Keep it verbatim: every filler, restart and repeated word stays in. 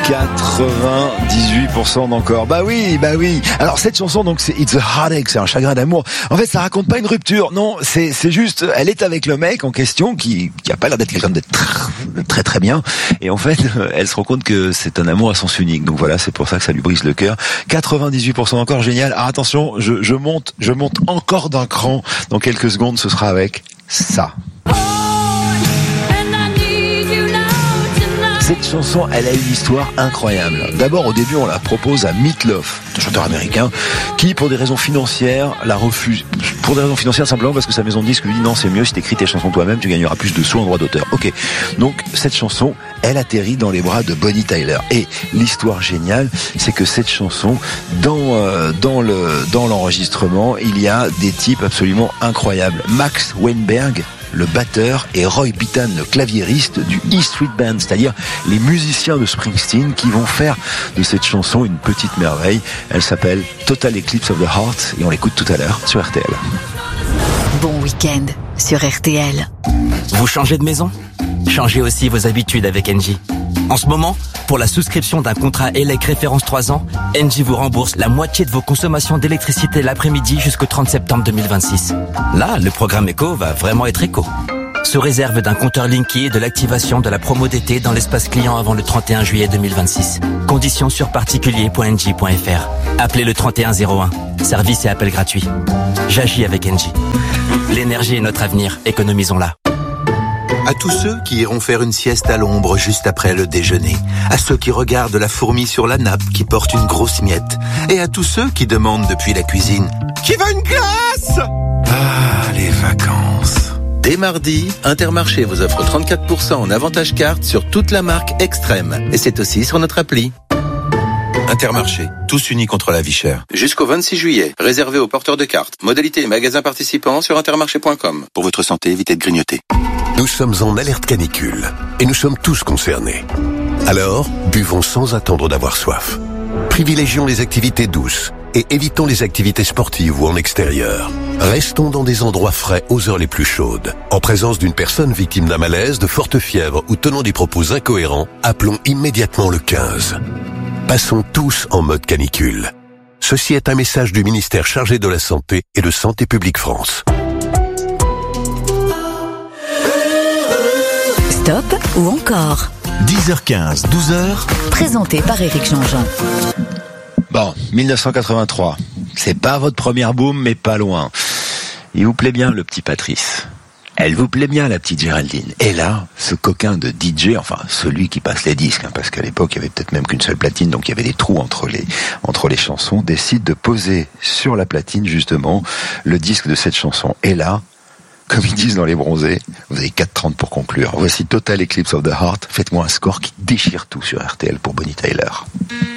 quatre-vingt-dix-huit pour cent d'encore. Bah oui, bah oui. Alors cette chanson, donc c'est It's a Heartache, c'est un chagrin d'amour. En fait, ça raconte pas une rupture. Non, c'est c'est juste, elle est avec le mec en question qui qui a pas l'air d'être quelqu'un de très très très bien. Et en fait, elle se rend compte que c'est un amour à sens unique. Donc voilà, c'est pour ça que ça lui brise le cœur. quatre-vingt-dix-huit pour cent encore, génial. Alors attention, je je monte, je monte encore d'un cran. Dans quelques secondes, ce sera avec ça. Cette chanson, elle a une histoire incroyable. D'abord, au début, on la propose à Meat Loaf, un chanteur américain, qui, pour des raisons financières, la refuse. Pour des raisons financières, simplement parce que sa maison de disques lui dit non, c'est mieux si t'écris tes chansons toi-même, tu gagneras plus de sous en droit d'auteur. Ok. Donc, cette chanson, elle atterrit dans les bras de Bonnie Tyler. Et l'histoire géniale, c'est que cette chanson, dans, euh, dans le, dans l'enregistrement, il y a des types absolument incroyables. Max Weinberg, le batteur, et Roy Bittan, le claviériste du E Street Band, c'est-à-dire les musiciens de Springsteen qui vont faire de cette chanson une petite merveille. Elle s'appelle Total Eclipse of the Heart et on l'écoute tout à l'heure sur R T L. Bon week-end sur R T L. Vous changez de maison ? Changez aussi vos habitudes avec Engie. En ce moment, pour la souscription d'un contrat E L E C référence trois ans, Engie vous rembourse la moitié de vos consommations d'électricité l'après-midi jusqu'au trente septembre deux mille vingt-six. Là, le programme Éco va vraiment être éco. Sous réserve d'un compteur Linky et de l'activation de la promo d'été dans l'espace client avant le trente et un juillet deux mille vingt-six. Conditions sur particulier point engie point f r. Appelez le trente et un zéro un. Service et appel gratuit. J'agis avec Engie. L'énergie est notre avenir. Économisons-la. À tous ceux qui iront faire une sieste à l'ombre juste après le déjeuner, à ceux qui regardent la fourmi sur la nappe qui porte une grosse miette, et à tous ceux qui demandent depuis la cuisine « Qui veut une glace ?» Ah, les vacances. Dès mardi, Intermarché vous offre trente-quatre pour cent en avantage carte sur toute la marque Extrême, et c'est aussi sur notre appli. Intermarché, tous unis contre la vie chère. Jusqu'au vingt-six juillet, réservé aux porteurs de cartes. Modalité et magasins participants sur intermarché point com. Pour votre santé, évitez de grignoter. Nous sommes en alerte canicule et nous sommes tous concernés. Alors, buvons sans attendre d'avoir soif. Privilégions les activités douces et évitons les activités sportives ou en extérieur. Restons dans des endroits frais aux heures les plus chaudes. En présence d'une personne victime d'un malaise, de forte fièvre ou tenant des propos incohérents, appelons immédiatement le quinze. Passons tous en mode canicule. Ceci est un message du ministère chargé de la Santé et de Santé publique France. Stop ou encore dix heures quinze, douze heures. Présenté par Éric Jean-Jean. Bon, dix-neuf cent quatre-vingt-trois. C'est pas votre première boom, mais pas loin. Il vous plaît bien, le petit Patrice. Elle vous plaît bien, la petite Géraldine. Et là, ce coquin de D J, enfin, celui qui passe les disques, hein, parce qu'à l'époque, il y avait peut-être même qu'une seule platine, donc il y avait des trous entre les, entre les chansons, décide de poser sur la platine, justement, le disque de cette chanson. Et là, comme ils disent dans les bronzés, vous avez quatre trente pour conclure. Voici Total Eclipse of the Heart. Faites-moi un score qui déchire tout sur R T L pour Bonnie Tyler.